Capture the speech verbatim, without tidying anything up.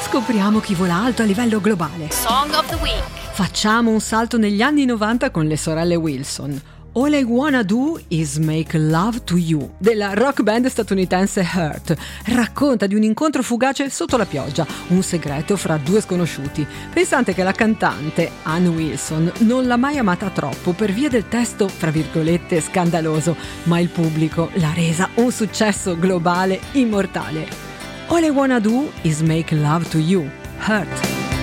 Scopriamo chi vola alto a livello globale. Song of the Week. Facciamo un salto negli anni novanta con le sorelle Wilson. All I Wanna Do Is Make Love to You, della rock band statunitense Hurt. Racconta di un incontro fugace sotto la pioggia, un segreto fra due sconosciuti. Pensate che la cantante, Ann Wilson, non l'ha mai amata troppo per via del testo, fra virgolette, scandaloso, ma il pubblico l'ha resa un successo globale immortale. All I Wanna Do Is Make Love to You, Hurt.